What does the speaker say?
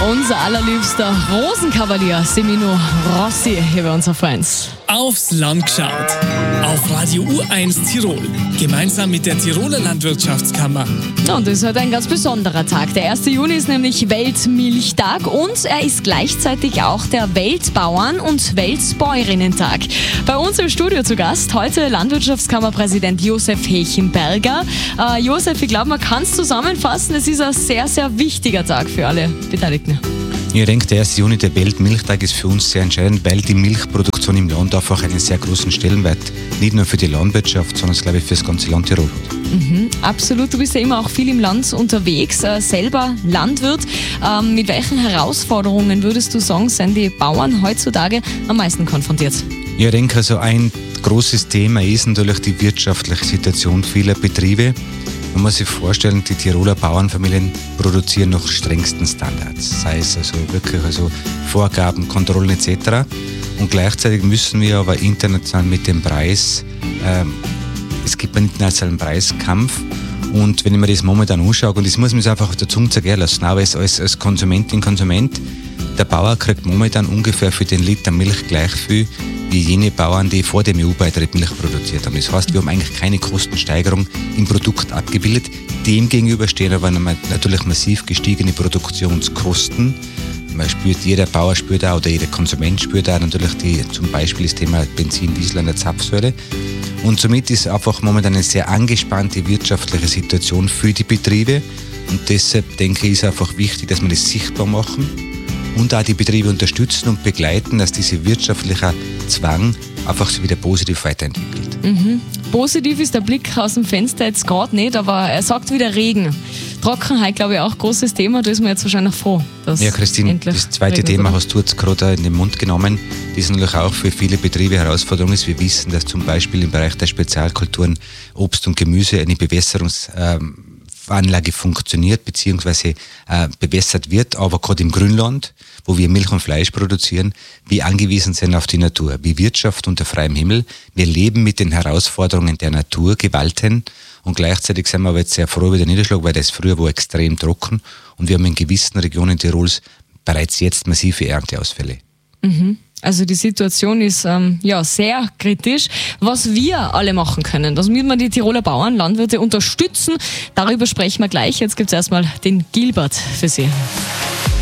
Unser allerliebster Rosenkavalier Semino Rossi hier bei uns auf Friends. Aufs Land geschaut. Auf Radio U1 Tirol. Gemeinsam mit der Tiroler Landwirtschaftskammer. Und das ist heute ein ganz besonderer Tag. Der 1. Juni ist nämlich Weltmilchtag und er ist gleichzeitig auch der Weltbauern- und Weltbäuerinnentag. Bei uns im Studio zu Gast heute Landwirtschaftskammerpräsident Josef Hechenberger. Josef, ich glaube, man kann es zusammenfassen, es ist ein sehr, sehr wichtiger Tag für alle Beteiligten. Ich denke, der 1. Juni, der Weltmilchtag, ist für uns sehr entscheidend, weil die Milchproduktion im Land einfach einen sehr großen Stellenwert, nicht nur für die Landwirtschaft, sondern glaube ich für das ganze Land Tirol hat. Absolut, du bist ja immer auch viel im Land unterwegs, selber Landwirt. Mit welchen Herausforderungen würdest du sagen, sind die Bauern heutzutage am meisten konfrontiert? Ich denke, also ein großes Thema ist natürlich die wirtschaftliche Situation vieler Betriebe. Man muss sich vorstellen, die Tiroler Bauernfamilien produzieren nach strengsten Standards, sei es also wirklich Vorgaben, Kontrollen etc. Und gleichzeitig müssen wir aber international mit dem Preis, es gibt einen internationalen Preiskampf. Und wenn ich mir das momentan anschaue, und das muss man sich einfach auf der Zunge zergehen lassen, auch als Konsumentin, Konsument, der Bauer kriegt momentan ungefähr für den Liter Milch gleich viel wie jene Bauern, die vor dem EU-Beitritt Milch produziert haben. Das heißt, wir haben eigentlich keine Kostensteigerung im Produkt abgebildet. Demgegenüber stehen aber natürlich massiv gestiegene Produktionskosten. Jeder Bauer spürt auch, oder jeder Konsument spürt auch natürlich zum Beispiel das Thema Benzin, Diesel an der Zapfsäule. Und somit ist einfach momentan eine sehr angespannte wirtschaftliche Situation für die Betriebe. Und deshalb denke ich, ist einfach wichtig, dass wir das sichtbar machen und auch die Betriebe unterstützen und begleiten, dass dieser wirtschaftliche Zwang einfach sich wieder positiv weiterentwickelt. Positiv ist der Blick aus dem Fenster jetzt gerade nicht, aber er sagt wieder Regen. Trockenheit, glaube ich, auch ein großes Thema. Da ist man jetzt wahrscheinlich froh, dass ja, Christine, das zweite regnet, Thema oder? hast du jetzt gerade in den Mund genommen, das natürlich auch für viele Betriebe Herausforderung ist. Wir wissen, dass zum Beispiel im Bereich der Spezialkulturen Obst und Gemüse eine Bewässerungsanlage funktioniert bzw. bewässert wird, aber gerade im Grünland, wo wir Milch und Fleisch produzieren, wir angewiesen sind auf die Natur, wie Wirtschaft unter freiem Himmel. Wir leben mit den Herausforderungen der Naturgewalten und gleichzeitig sind wir aber jetzt sehr froh über den Niederschlag, weil das früher war extrem trocken und wir haben in gewissen Regionen Tirols bereits jetzt massive Ernteausfälle. Also die Situation ist sehr kritisch. Was wir alle machen können, dass wir die Tiroler Bauern, Landwirte unterstützen, darüber sprechen wir gleich. Jetzt gibt es erstmal den Gilbert für Sie.